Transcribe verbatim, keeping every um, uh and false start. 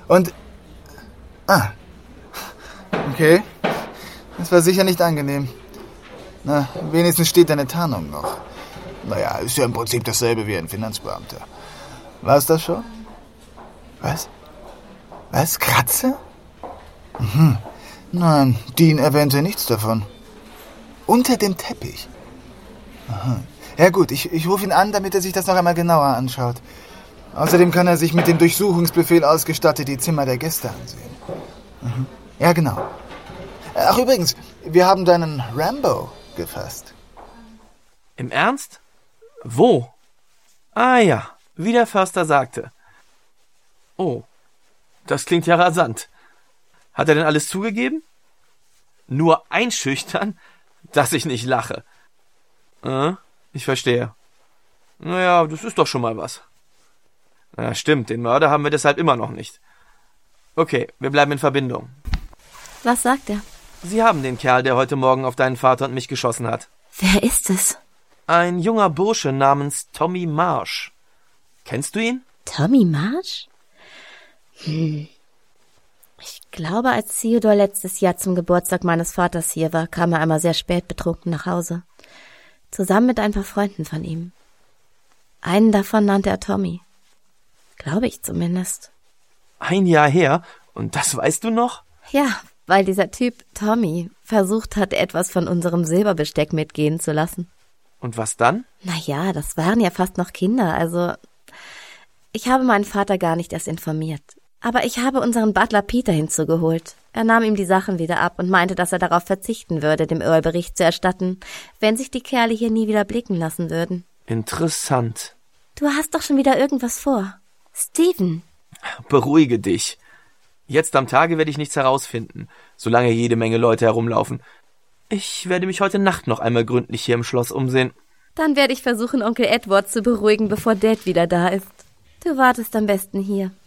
Und... Ah. Okay. Das war sicher nicht angenehm. Na, wenigstens steht deine Tarnung noch. Naja, ist ja im Prinzip dasselbe wie ein Finanzbeamter. War's das schon? Was? Was? Kratzer? Mhm. Nein, Dean erwähnte nichts davon. Unter dem Teppich? Aha. Ja gut, ich, ich rufe ihn an, damit er sich das noch einmal genauer anschaut. Außerdem kann er sich mit dem Durchsuchungsbefehl ausgestattet die Zimmer der Gäste ansehen. Mhm. Ja, genau. Ach übrigens, wir haben deinen Rambo gefasst. Im Ernst? Wo? Ah ja, wie der Förster sagte. Oh, das klingt ja rasant. Hat er denn alles zugegeben? Nur einschüchtern, dass ich nicht lache. Äh, ich verstehe. Naja, das ist doch schon mal was. Na stimmt, den Mörder haben wir deshalb immer noch nicht. Okay, wir bleiben in Verbindung. Was sagt er? Sie haben den Kerl, der heute Morgen auf deinen Vater und mich geschossen hat. Wer ist es? Ein junger Bursche namens Tommy Marsh. Kennst du ihn? Tommy Marsh? Hm. Ich glaube, als Theodor letztes Jahr zum Geburtstag meines Vaters hier war, kam er einmal sehr spät betrunken nach Hause. Zusammen mit ein paar Freunden von ihm. Einen davon nannte er Tommy. Glaube ich zumindest. Ein Jahr her? Und das weißt du noch? Ja, weil dieser Typ Tommy versucht hat, etwas von unserem Silberbesteck mitgehen zu lassen. Und was dann? Na ja, das waren ja fast noch Kinder, also... Ich habe meinen Vater gar nicht erst informiert. Aber ich habe unseren Butler Peter hinzugeholt. Er nahm ihm die Sachen wieder ab und meinte, dass er darauf verzichten würde, dem Earl Bericht zu erstatten, wenn sich die Kerle hier nie wieder blicken lassen würden. Interessant. Du hast doch schon wieder irgendwas vor. Stephen. Beruhige dich. Jetzt am Tage werde ich nichts herausfinden, solange jede Menge Leute herumlaufen. Ich werde mich heute Nacht noch einmal gründlich hier im Schloss umsehen. Dann werde ich versuchen, Onkel Edward zu beruhigen, bevor Dad wieder da ist. Du wartest am besten hier.